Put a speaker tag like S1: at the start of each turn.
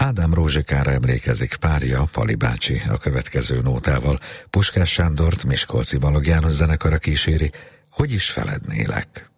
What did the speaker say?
S1: Ádám Rózsikára emlékezik párja, Pali bácsi a következő nótával. Puskás Sándort Miskolci Balogh János zenekara kíséri, Hogy is felednélek.